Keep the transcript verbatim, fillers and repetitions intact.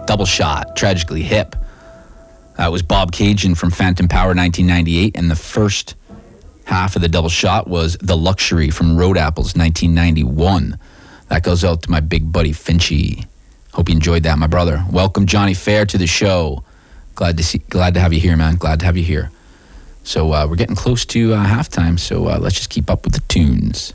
Double Shot, Tragically Hip. That was Bob Cajun from Phantom Power nineteen ninety-eight, and the first half of the Double Shot was The Luxury from Road Apples nineteen ninety-one. That goes out to my big buddy Finchy. Hope you enjoyed that, my brother. Welcome, Johnny Fair, to the show. Glad to see, glad to have you here, man. Glad to have you here. So uh, we're getting close to uh, halftime, so uh, let's just keep up with the tunes.